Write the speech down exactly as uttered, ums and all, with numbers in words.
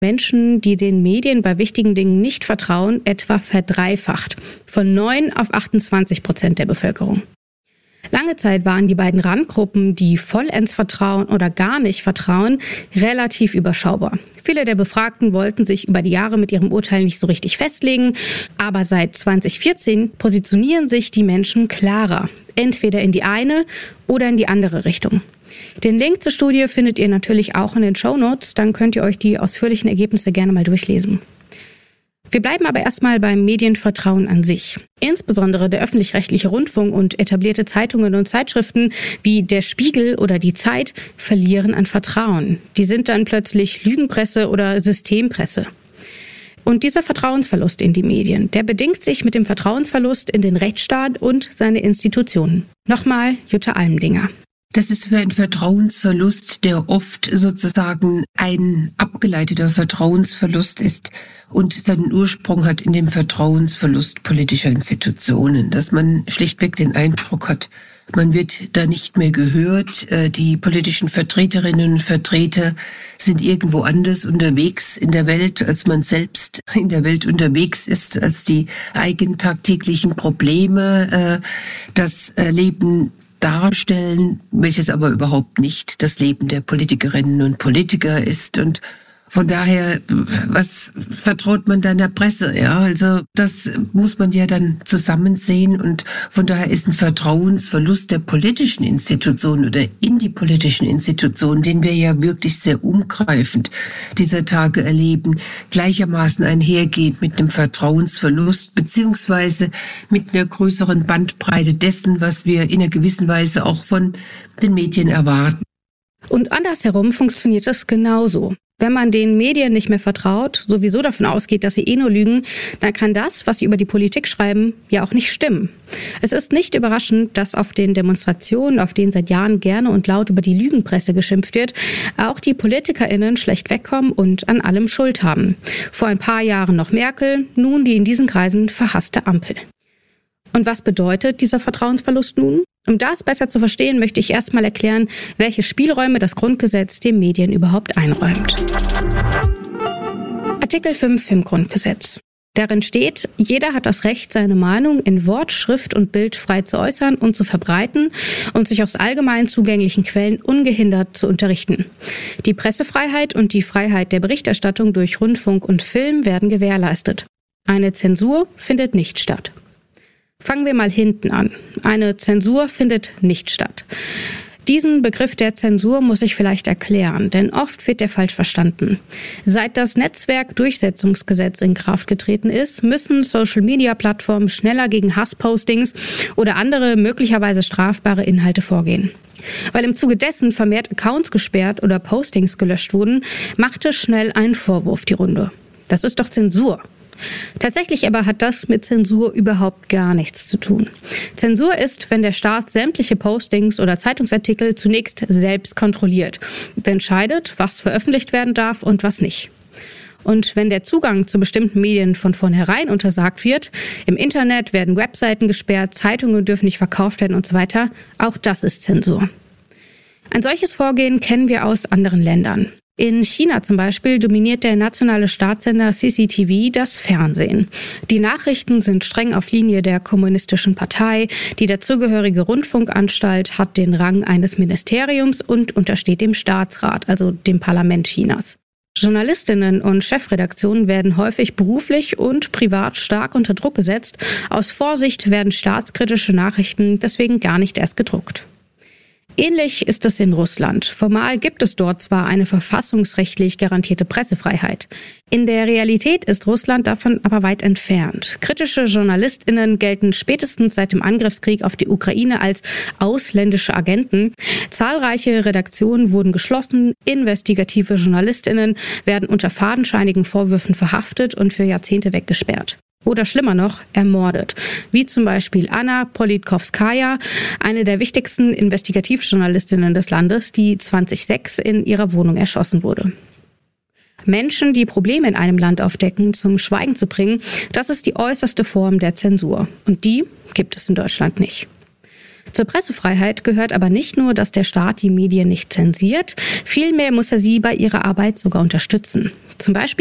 Menschen, die den Medien bei wichtigen Dingen nicht vertrauen, etwa verdreifacht. Von neun auf achtundzwanzig Prozent der Bevölkerung. Lange Zeit waren die beiden Randgruppen, die vollends vertrauen oder gar nicht vertrauen, relativ überschaubar. Viele der Befragten wollten sich über die Jahre mit ihrem Urteil nicht so richtig festlegen, aber seit zwanzig vierzehn positionieren sich die Menschen klarer, entweder in die eine oder in die andere Richtung. Den Link zur Studie findet ihr natürlich auch in den Shownotes, dann könnt ihr euch die ausführlichen Ergebnisse gerne mal durchlesen. Wir bleiben aber erstmal beim Medienvertrauen an sich. Insbesondere der öffentlich-rechtliche Rundfunk und etablierte Zeitungen und Zeitschriften wie der Spiegel oder die Zeit verlieren an Vertrauen. Die sind dann plötzlich Lügenpresse oder Systempresse. Und dieser Vertrauensverlust in die Medien, der bedingt sich mit dem Vertrauensverlust in den Rechtsstaat und seine Institutionen. Nochmal Jutta Almendinger. Das ist für einen Vertrauensverlust, der oft sozusagen ein abgeleiteter Vertrauensverlust ist und seinen Ursprung hat in dem Vertrauensverlust politischer Institutionen, dass man schlichtweg den Eindruck hat, man wird da nicht mehr gehört. Die politischen Vertreterinnen und Vertreter sind irgendwo anders unterwegs in der Welt, als man selbst in der Welt unterwegs ist, als die eigenen tagtäglichen Probleme, das Leben darstellen, welches aber überhaupt nicht das Leben der Politikerinnen und Politiker ist. Und von daher, was vertraut man dann der Presse? Ja, also das muss man ja dann zusammen sehen. Und von daher ist ein Vertrauensverlust der politischen Institutionen oder in die politischen Institutionen, den wir ja wirklich sehr umgreifend dieser Tage erleben, gleichermaßen einhergeht mit einem Vertrauensverlust beziehungsweise mit einer größeren Bandbreite dessen, was wir in einer gewissen Weise auch von den Medien erwarten. Und andersherum funktioniert es genauso. Wenn man den Medien nicht mehr vertraut, sowieso davon ausgeht, dass sie eh nur lügen, dann kann das, was sie über die Politik schreiben, ja auch nicht stimmen. Es ist nicht überraschend, dass auf den Demonstrationen, auf denen seit Jahren gerne und laut über die Lügenpresse geschimpft wird, auch die PolitikerInnen schlecht wegkommen und an allem Schuld haben. Vor ein paar Jahren noch Merkel, nun die in diesen Kreisen verhasste Ampel. Und was bedeutet dieser Vertrauensverlust nun? Um das besser zu verstehen, möchte ich erstmal erklären, welche Spielräume das Grundgesetz den Medien überhaupt einräumt. Artikel fünf im Grundgesetz. Darin steht, jeder hat das Recht, seine Meinung in Wort, Schrift und Bild frei zu äußern und zu verbreiten und sich aus allgemein zugänglichen Quellen ungehindert zu unterrichten. Die Pressefreiheit und die Freiheit der Berichterstattung durch Rundfunk und Film werden gewährleistet. Eine Zensur findet nicht statt. Fangen wir mal hinten an. Eine Zensur findet nicht statt. Diesen Begriff der Zensur muss ich vielleicht erklären, denn oft wird er falsch verstanden. Seit das Netzwerkdurchsetzungsgesetz in Kraft getreten ist, müssen Social-Media-Plattformen schneller gegen Hasspostings oder andere möglicherweise strafbare Inhalte vorgehen. Weil im Zuge dessen vermehrt Accounts gesperrt oder Postings gelöscht wurden, machte schnell ein Vorwurf die Runde. Das ist doch Zensur. Tatsächlich aber hat das mit Zensur überhaupt gar nichts zu tun. Zensur ist, wenn der Staat sämtliche Postings oder Zeitungsartikel zunächst selbst kontrolliert und entscheidet, was veröffentlicht werden darf und was nicht. Und wenn der Zugang zu bestimmten Medien von vornherein untersagt wird, im Internet werden Webseiten gesperrt, Zeitungen dürfen nicht verkauft werden und so weiter, auch das ist Zensur. Ein solches Vorgehen kennen wir aus anderen Ländern. In China zum Beispiel dominiert der nationale Staatssender C C T V das Fernsehen. Die Nachrichten sind streng auf Linie der kommunistischen Partei. Die dazugehörige Rundfunkanstalt hat den Rang eines Ministeriums und untersteht dem Staatsrat, also dem Parlament Chinas. Journalistinnen und Chefredaktionen werden häufig beruflich und privat stark unter Druck gesetzt. Aus Vorsicht werden staatskritische Nachrichten deswegen gar nicht erst gedruckt. Ähnlich ist es in Russland. Formal gibt es dort zwar eine verfassungsrechtlich garantierte Pressefreiheit. In der Realität ist Russland davon aber weit entfernt. Kritische JournalistInnen gelten spätestens seit dem Angriffskrieg auf die Ukraine als ausländische Agenten. Zahlreiche Redaktionen wurden geschlossen. Investigative JournalistInnen werden unter fadenscheinigen Vorwürfen verhaftet und für Jahrzehnte weggesperrt. Oder schlimmer noch, ermordet. Wie zum Beispiel Anna Politkovskaja, eine der wichtigsten Investigativjournalistinnen des Landes, die zweitausendsechs in ihrer Wohnung erschossen wurde. Menschen, die Probleme in einem Land aufdecken, zum Schweigen zu bringen, das ist die äußerste Form der Zensur. Und die gibt es in Deutschland nicht. Zur Pressefreiheit gehört aber nicht nur, dass der Staat die Medien nicht zensiert, vielmehr muss er sie bei ihrer Arbeit sogar unterstützen. Zum Beispiel